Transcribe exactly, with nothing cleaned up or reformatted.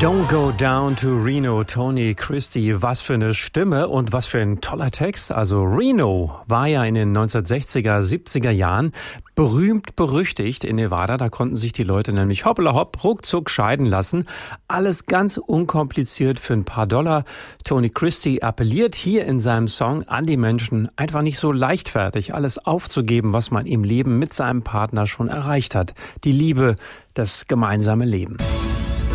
Don't go down to Reno, Tony Christie. Was für eine Stimme und was für ein toller Text. Also Reno war ja in den neunzehnhundertsechziger, siebziger Jahren berühmt berüchtigt in Nevada. Da konnten sich die Leute nämlich hoppla hopp ruckzuck scheiden lassen. Alles ganz unkompliziert für ein paar Dollar. Tony Christie appelliert hier in seinem Song an die Menschen, einfach nicht so leichtfertig alles aufzugeben, was man im Leben mit seinem Partner schon erreicht hat. Die Liebe, das gemeinsame Leben.